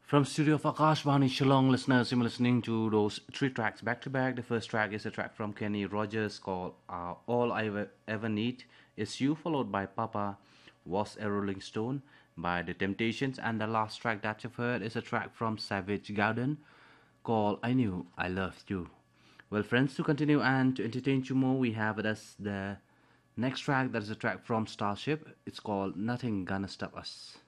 From studio of Akashvani Shillong, listeners, you're listening to those three tracks back to back. The first track is a track from Kenny Rogers called All Ever Need Is You, followed by Papa Was a Rolling Stone by The Temptations, and the last track that you've heard is a track from Savage Garden called I Knew I Loved You. Well, friends, to continue and to entertain you more, we have with us the next track that is a track from Starship. It's called Nothing Gonna Stop Us.